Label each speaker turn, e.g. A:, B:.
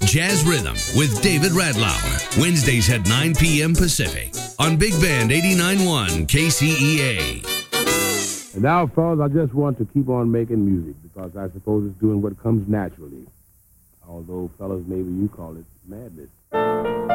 A: Jazz Rhythm with David Radlauer. Wednesdays at 9 p.m. Pacific on Big Band 89.1 KCEA.
B: And now, fellas, I just want to keep on making music because I suppose it's doing what comes naturally. Although, fellas, maybe you call it madness.